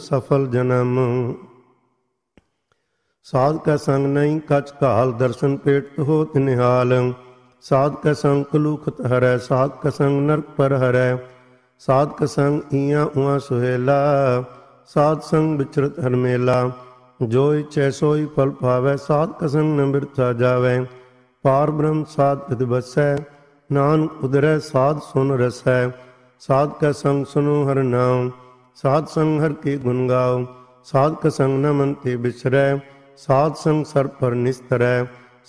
ਸਫਲ ਜਨਮ। ਸਾਧ ਕੈ ਸੰਗ ਨਹੀਂ ਕਛ ਘਾਲ, ਦਰਸ਼ਨ ਪੇਟ ਹੋਤ ਨਿਹਾਲ। ਸਾਧ ਕੈ ਸੰਗ ਕਲੂਖਤ ਹਰੈ, ਸਾਧ ਕੈ ਸੰਗ ਨਰਕ ਪਰ ਹਰੈ। ਸਾਧ ਕੈ ਸੰਗ ਈਆਂ ਉਆਂ ਸੁਹੇਲਾ, ਸਾਧ ਸੰਗ ਵਿਚਰਤ ਹਰ ਮੇਲਾ। ਜੋ ਇਛੈ ਸੋਈ ਫਲ ਪਾਵੈ, ਸਾਧ ਕੈ ਸੰਗ ਨ ਬਿਰਥਾ ਜਾਵੈ। ਪਾਰ ਬ੍ਰਹਮ ਸਾਧ ਤਿਤਿ ਬਸੈ, ਨਾਨਕ ਉਦਰੈ ਸਾਧ ਸੁਨ ਰਸੈ। ਸਾਧ ਕੈ ਸੰਗ ਸੁਨੋ ਹਰਿ ਨਾਮ, ਸਾਧ ਸੰਗ ਹਰਿ ਕੇ ਗੁਣ ਗਾਓ। ਸਾਧ ਕੈ ਸੰਗ ਨ ਮਨ ਤੇ ਬਿਸਰੈ, ਸਾਧ ਸੰਗ ਸਰ ਪਰ ਨਿਸਤਰੈ।